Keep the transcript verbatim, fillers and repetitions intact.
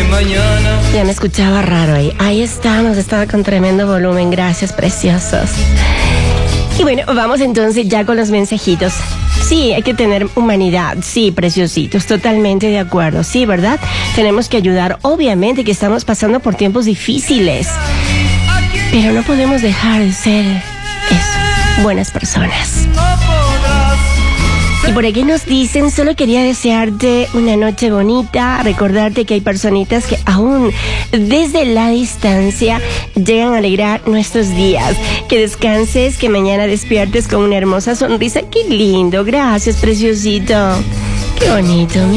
mañana. Ya me escuchaba raro ahí. Ahí estamos, estaba con tremendo volumen. Gracias, preciosos. Y bueno, vamos entonces ya con los mensajitos. Sí, hay que tener humanidad. Sí, preciositos, totalmente de acuerdo. Sí, ¿verdad? Tenemos que ayudar. Obviamente que estamos pasando por tiempos difíciles. Pero no podemos dejar de ser eso, buenas personas. Y por aquí nos dicen, solo quería desearte una noche bonita, recordarte que hay personitas que aún desde la distancia llegan a alegrar nuestros días. Que descanses, que mañana despiertes con una hermosa sonrisa. ¡Qué lindo! Gracias, preciosito. ¡Qué bonito!